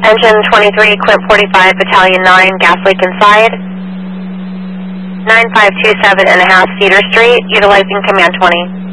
Engine 23, Quint 45, Battalion 9, gas leak inside. 9527 and a half Cedar Street, utilizing Command 20.